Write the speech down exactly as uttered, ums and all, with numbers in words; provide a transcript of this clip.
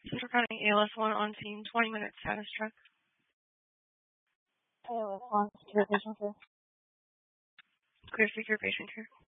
Central County A L S one on scene, twenty minutes, status check. A L S one, secure patient care. Clear secure patient care.